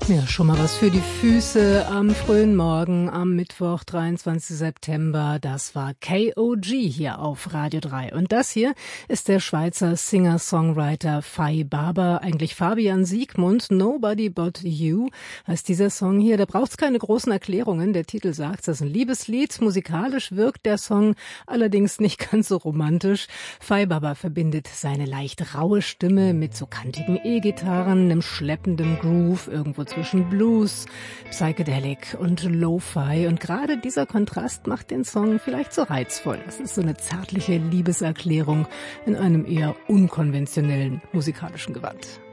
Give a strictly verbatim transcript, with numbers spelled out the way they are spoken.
Ja, schon mal was für die Füße am frühen Morgen, am Mittwoch, dreiundzwanzigsten September. Das war K O G hier auf Radio drei. Und das hier ist der Schweizer Singer-Songwriter Fay Barber, eigentlich Fabian Siegmund. Nobody But You heißt dieser Song hier. Da braucht's keine großen Erklärungen. Der Titel sagt, das ist ein Liebeslied. Musikalisch wirkt der Song allerdings nicht ganz so romantisch. Fay Barber verbindet seine leicht raue Stimme mit so kantigen E-Gitarren, einem schleppenden Groove, irgendwo zwischen Blues, Psychedelic und Lo-Fi. Und gerade dieser Kontrast macht den Song vielleicht so reizvoll. Das ist so eine zärtliche Liebeserklärung in einem eher unkonventionellen musikalischen Gewand.